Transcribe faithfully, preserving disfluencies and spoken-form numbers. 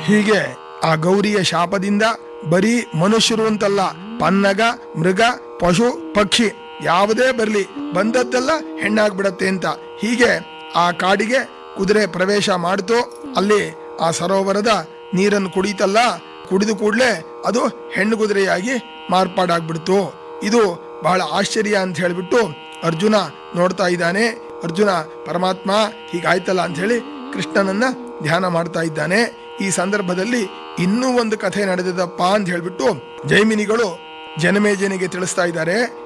ಹೀಗೆ ಆ ಗೌರಿಯ ಶಾಪದಿಂದ ಬರೀ ಮನುಷ್ಯರು ಅಂತಲ್ಲ, ಪನ್ನಗ, ಮೃಗ, ಪಶು, ಪಕ್ಷಿ ಯಾವುದೇ ಬರಲಿ ಬಂದದ್ದೆಲ್ಲ ಹೆಣ್ಣಾಗ್ಬಿಡತ್ತೆ ಅಂತ. ಹೀಗೆ ಆ ಕಾಡಿಗೆ ಕುದುರೆ ಪ್ರವೇಶ ಮಾಡ್ತು. ಅಲ್ಲಿ ಆ ಸರೋವರದ ನೀರನ್ನು ಕುಡಿತಲ್ಲ, ಕುಡಿದು ಕೂಡಲೇ ಅದು ಹೆಣ್ಣು ಕುದುರೆಯಾಗಿ ಮಾರ್ಪಾಡಾಗ್ಬಿಡ್ತು. ಇದು ಬಹಳ ಆಶ್ಚರ್ಯ ಅಂತ ಹೇಳಿಬಿಟ್ಟು ಅರ್ಜುನ ನೋಡ್ತಾ ಇದ್ದಾನೆ. ಅರ್ಜುನ ಪರಮಾತ್ಮ ಹೀಗಾಯ್ತಲ್ಲ ಅಂತ ಹೇಳಿ ಕೃಷ್ಣನನ್ನ ಧ್ಯಾನ ಮಾಡ್ತಾ ಇದ್ದಾನೆ. ಈ ಸಂದರ್ಭದಲ್ಲಿ ಇನ್ನೂ ಒಂದು ಕಥೆ ನಡೆದದಪ್ಪ ಅಂತ ಹೇಳ್ಬಿಟ್ಟು ಜೈಮಿನಿಗಳು ಜನಮೇಜನಿಗೆ ತಿಳಿಸ್ತಾ ಇದ್ದಾರೆ.